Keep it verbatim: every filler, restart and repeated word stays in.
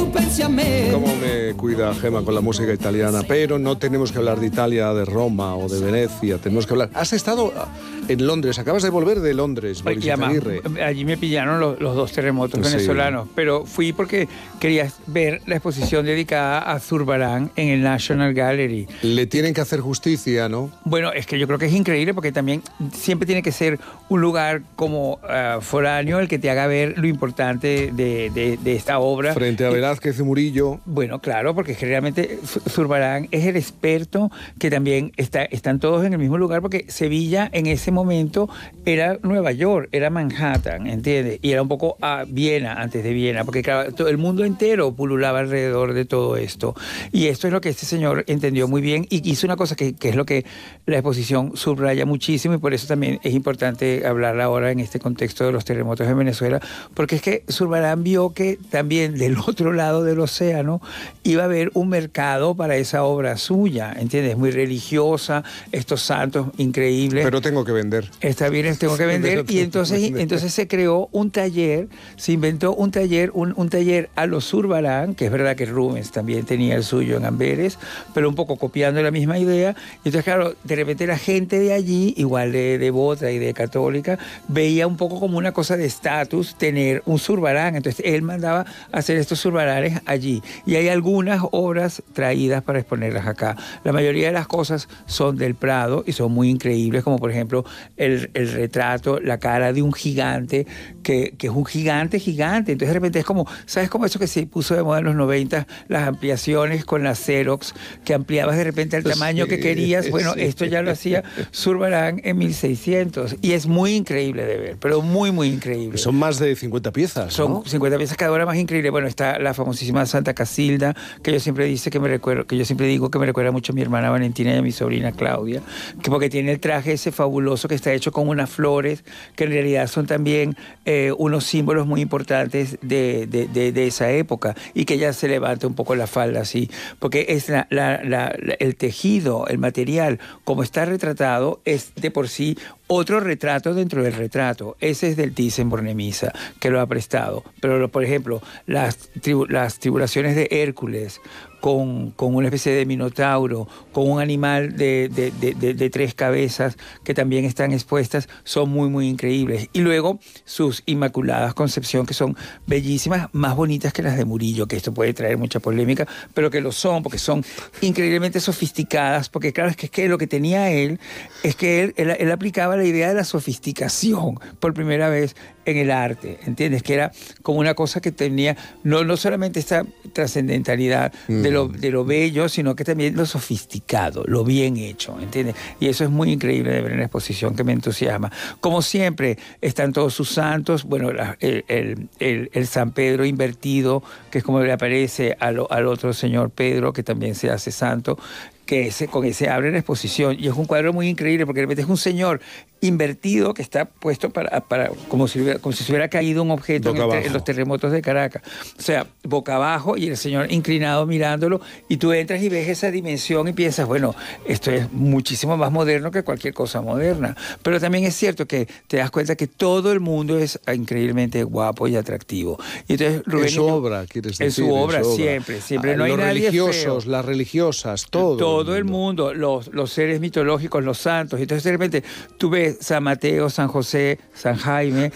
tu pensi a me. Cómo me cuida Gemma con la música italiana, pero no tenemos que hablar de Italia, de Roma o de Venecia, tenemos que hablar... Has estado en Londres, acabas de volver de Londres, Boris Izaguirre. Allí me pillaron los, los dos terremotos Sí. venezolanos, pero fui porque quería ver la exposición dedicada a Zurbarán en el National Gallery. Le tienen que hacer justicia, ¿no? Bueno, es que yo creo que es increíble porque también siempre tiene que ser un lugar como uh, foráneo el que te haga ver lo importante de, de, de esta obra. Frente a Velázquez y Murillo. Bueno, claro, porque generalmente Zurbarán es el experto que también está, están todos en el mismo lugar porque Sevilla en ese momento era Nueva York, era Manhattan, ¿entiendes? Y era un poco a Viena, antes de Viena, porque claro, todo el mundo entero pululaba alrededor de todo esto. Y esto es lo que este señor entendió muy bien y hizo una cosa que, que es lo que la exposición subraya muchísimo y por eso también es importante hablar ahora en este contexto de los terremotos en Venezuela, porque es que Zurbarán vio que también del otro lado del océano iba a haber un mercado para esa obra suya, ¿entiendes? Muy religiosa, estos santos increíbles. Pero tengo que vender. Está bien, tengo que vender. Y entonces, entonces se creó un taller, se inventó un taller, un, un taller a los Zurbarán, que es verdad que Rubens también tenía el suyo en Amberes, pero un poco copiando la misma idea. Y entonces, claro, de repente la gente de allí, igual de devota y de católica, veía un poco como una cosa de estatus tener un Zurbarán. Entonces él mandaba hacer estos Zurbaranes allí. Y hay algunas obras traídas para exponerlas acá. La mayoría de las cosas son del Prado y son muy increíbles, como por ejemplo el, el retrato, la cara de un gigante, que, que es un gigante gigante. Entonces de repente es como, ¿sabes cómo eso que se puso de moda en los noventa? Las ampliaciones con las Xerox, que ampliabas de repente el tamaño sí, que querías. Bueno, sí. Esto ya lo hacía Zurbarán en mil seiscientos. Y es muy increíble de ver, pero muy, muy increíble. Son más de cincuenta piezas, Son ¿no? cincuenta piezas, cada hora más increíble. Bueno, está la famosísima Santa Casilda, que yo siempre dice que me recuerdo, que yo siempre digo que me recuerda mucho a mi hermana Valentina y a mi sobrina Claudia, que porque tiene el traje ese fabuloso que está hecho con unas flores, que en realidad son también eh, unos símbolos muy importantes de, de, de, de esa época, y que ella se levanta un poco la falda así, porque es la, la, la, la, el tejido, el material, como está retratado, es de por sí otro retrato dentro del retrato. Ese es del Thyssen-Bornemisza, que lo ha prestado. Pero, por ejemplo, las, tribu las tribulaciones de Hércules, con, con una especie de minotauro, con un animal de, de, de, de, de tres cabezas, que también están expuestas, son muy, muy increíbles. Y luego sus Inmaculadas Concepción, que son bellísimas, más bonitas que las de Murillo, que esto puede traer mucha polémica, pero que lo son, porque son increíblemente sofisticadas, porque claro, es que, es que lo que tenía él, es que él, él, él aplicaba la idea de la sofisticación por primera vez en el arte, ¿entiendes? Que era como una cosa que tenía no, no solamente esta trascendentalidad mm. de, lo, de lo bello, sino que también lo sofisticado, lo bien hecho, ¿entiendes? Y eso es muy increíble de ver en la exposición, que me entusiasma. Como siempre, están todos sus santos, bueno, la, el, el, el, el San Pedro invertido, que es como le aparece al, al otro señor Pedro, que también se hace santo, que ese, con ese abre la exposición, y es un cuadro muy increíble porque de repente es un señor invertido que está puesto para, para como, si hubiera, como si se hubiera caído un objeto en, el, en los terremotos de Caracas, o sea, boca abajo, y el señor inclinado mirándolo, y tú entras y ves esa dimensión y piensas, bueno, esto es muchísimo más moderno que cualquier cosa moderna, pero también es cierto que te das cuenta que todo el mundo es increíblemente guapo y atractivo. Y entonces, Rubén, en su obra, quieres decir. En su obra, en su siempre, siempre. Ah, no hay los nadie religiosos, feo. Las religiosas, todo. Todo el mundo, el mundo los, los seres mitológicos, los santos. Entonces, de repente, tú ves San Mateo, San José, San Jaime,